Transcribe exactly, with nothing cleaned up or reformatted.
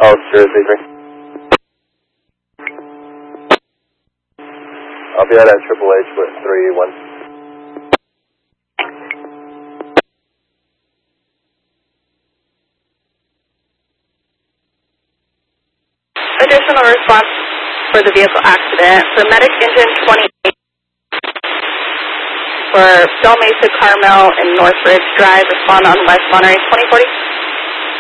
Oh, zero three three. I'll be out at Triple H with three one. Additional response for the vehicle accident. So medic engine twenty-eight for Del Mesa, Carmel, and Northridge Drive. Respond on West Monterey twenty forty.